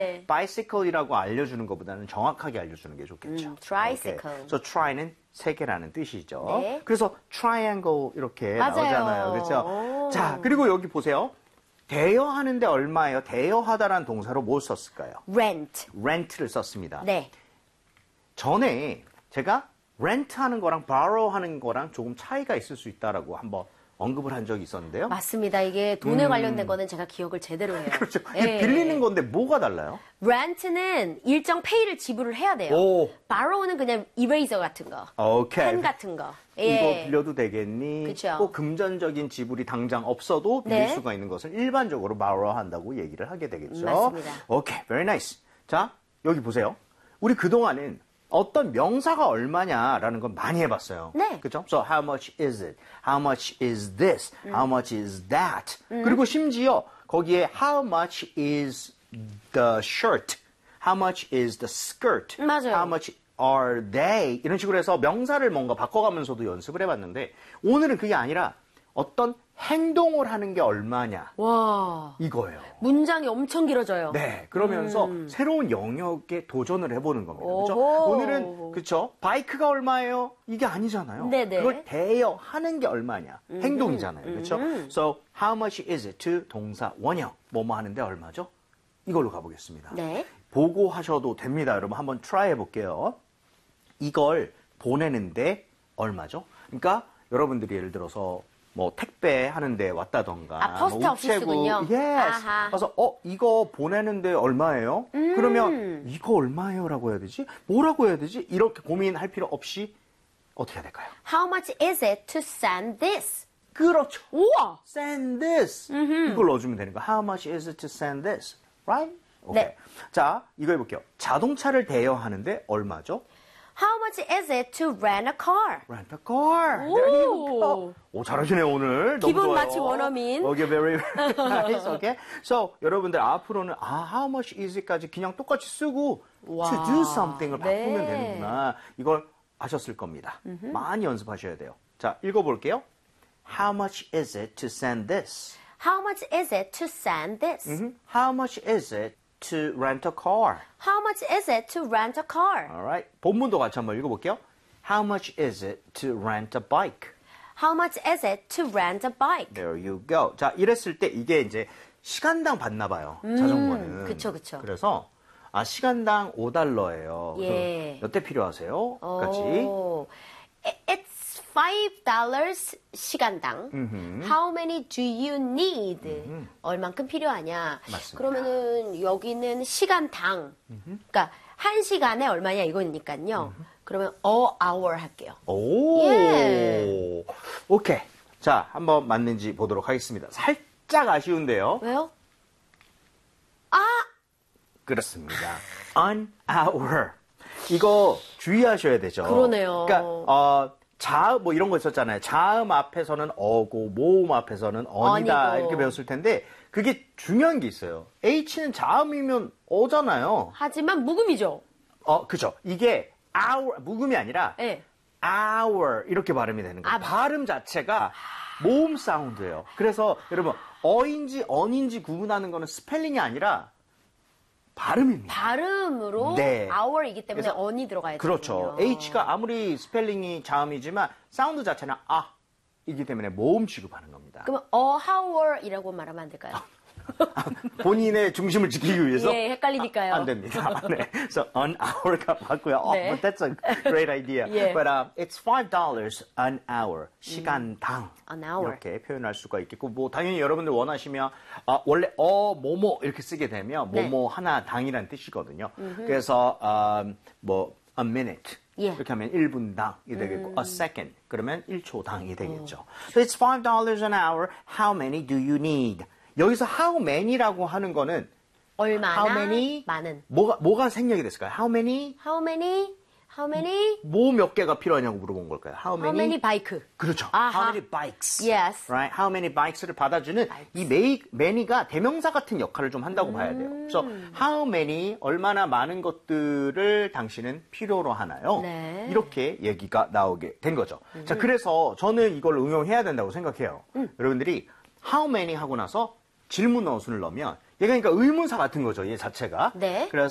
bicycle이라고 알려주는 것보다는 정확하게 알려주는 게 좋겠죠. tricycle. Okay. So try는 세 개라는 뜻이죠. 네. 그래서 triangle 이렇게 맞아요. 나오잖아요. 그렇죠? 자, 그리고 여기 보세요. 대여하는데 얼마예요? 대여하다라는 동사로 뭘 썼을까요? rent. rent를 썼습니다. 네. 전에 제가 렌트하는 거랑 borrow하는 거랑 조금 차이가 있을 수 있다라고 한번 언급을 한 적이 있었는데요. 맞습니다. 이게 돈에 관련된 거는 제가 기억을 제대로 해요. 그렇죠. 이게 빌리는 건데 뭐가 달라요? rent는 일정 페이를 지불을 해야 돼요. 오. borrow는 그냥 이레이저 같은 거, 오케이. 펜 같은 거. 이거 빌려도 되겠니? 그쵸. 꼭 금전적인 지불이 당장 없어도 빌릴 네. 수가 있는 것을 일반적으로 borrow 한다고 얘기를 하게 되겠죠. 맞습니다. 오케이, very nice. 자, 여기 보세요. 우리 그동안은 어떤 명사가 얼마냐라는 건 많이 해봤어요. 네. 그죠? So how much is it? How much is this? How much is that? 그리고 심지어 거기에 how much is the shirt? How much is the skirt? 맞아요. How much are they? 이런 식으로 해서 명사를 뭔가 바꿔가면서도 연습을 해봤는데 오늘은 그게 아니라 어떤 행동을 하는 게 얼마냐 와, 이거예요. 문장이 엄청 길어져요. 네, 그러면서 새로운 영역에 도전을 해보는 겁니다. 그렇죠? 오호. 오늘은 그렇죠? 바이크가 얼마예요? 이게 아니잖아요. 네네. 그걸 대여하는 게 얼마냐? 행동이잖아요. 그렇죠? So how much is it to 동사 원형 뭐뭐 하는데 얼마죠? 이걸로 가보겠습니다. 네. 보고 하셔도 됩니다. 여러분 한번 try 해볼게요. 이걸 보내는데 얼마죠? 그러니까 여러분들이 예를 들어서 뭐 택배 하는데 왔다던가 포스트 뭐 오피스군요. yes. 아하. 그래서 이거 보내는데 얼마예요? 그러면 이거 얼마예요라고 해야 되지? 뭐라고 해야 되지? 이렇게 고민할 필요 없이 어떻게 해야 될까요? How much is it to send this? 그렇죠. 우와. Send this. 이걸 넣어주면 되는 거야. How much is it to send this? Right? 오케이. 네. 자, 이거 해볼게요. 자동차를 대여하는데 얼마죠? How much is it to rent a car? Rent a car. 오. There you go. 오, 잘하시네요, 오늘. 너무 기분 좋아요. 마치 원어민. Okay, very nice. Okay. So, 여러분들 앞으로는 how much is it까지 그냥 똑같이 쓰고 와. to do something을 바꾸면 네. 되는구나. 이걸 아셨을 겁니다. 많이 연습하셔야 돼요. 자, 읽어볼게요. How much is it to send this? How much is it to send this? How much is it to rent a car? How much is it to rent a car? Alright. 본문도 같이 한번 읽어볼게요. How much is it to rent a bike? How much is it to rent a bike? There you go. 자, 이랬을 때 이게 이제 시간당 받나 봐요. 자전거는. 그쵸, 그쵸. 그래서 시간당 $5예요. 예. 몇 대 필요하세요? 같이. 오. It's $5 시간당. How many do you need? 얼만큼 필요하냐? 맞습니다. 그러면은 여기는 시간당. 그러니까 한 시간에 얼마냐 이거니까요. 그러면 a hour 할게요. 오. 예. 오케이. 자, 한번 맞는지 보도록 하겠습니다. 살짝 아쉬운데요. 왜요? 그렇습니다. An hour. 이거 주의하셔야 되죠. 그러네요. 그러니까 자음 뭐 이런 거 있었잖아요. 자음 앞에서는 어고 모음 앞에서는 언이다 언이고. 이렇게 배웠을 텐데 그게 중요한 게 있어요. H는 자음이면 어잖아요. 하지만 묵음이죠. 그죠. 이게 hour 묵음이 아니라 네. hour 이렇게 발음이 되는 거예요. 아, 발음 자체가 모음 사운드예요. 그래서 여러분 어인지 언인지 구분하는 거는 스펠링이 아니라 발음입니다. 발음으로 네. hour이기 때문에 그래서- on이 들어가야 그렇죠. 되거든요. H가 아무리 스펠링이 자음이지만 사운드 자체는 이기 때문에 모음 취급하는 겁니다. 그러면 a hour이라고 말하면 안 될까요? 본인의 중심을 지키기 위해서 예, 헷갈리니까요. 안 됩니다. 네. So an hour가 맞고요. 네. But that's a great idea. 예. But it's $5 an hour. 시간당. An hour. 이렇게 표현할 수가 있겠고 뭐 당연히 여러분들 원하시면 원래 뭐뭐 이렇게 쓰게 되면 네. 뭐뭐 하나 당이라는 뜻이거든요. 그래서 뭐 a minute 예. 이렇게 하면 1분당이 되겠고 a second 그러면 1초당이 되겠죠. So it's $5 an hour. How many do you need? 여기서 how many라고 하는 거는 얼마나 how many 많은. 뭐가 생략이 됐을까요? How many How many 뭐 몇 개가 필요하냐고 물어본 걸까요? How how many many bike? 그렇죠. 아하. How many bikes? Yes. Right? How many bikes를 받아주는 이 many가 대명사 같은 역할을 좀 한다고 봐야 돼요. 그래서 how many 얼마나 많은 것들을 당신은 필요로 하나요? 네. 이렇게 얘기가 나오게 된 거죠. 자, 그래서 저는 이걸 응용해야 된다고 생각해요. 여러분들이 how many 하고 나서 질문 어순을 넣으면 얘가 그러니까 의문사 같은 거죠. 얘 자체가. 네. 그래서